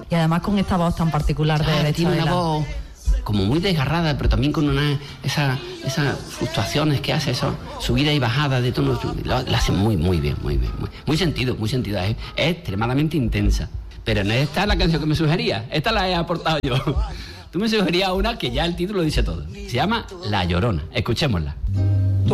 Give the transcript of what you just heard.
Y además con esta voz tan particular de tiene una Chabela. voz como muy desgarrada, pero también con esas fluctuaciones que hace, eso, subida y bajada de tono, lo hace muy bien, muy sentido, es extremadamente intensa. Pero no esta es la canción que me sugería, esta la he aportado yo. Tú me sugerías una que ya el título dice todo. Se llama La Llorona. Escuchémosla.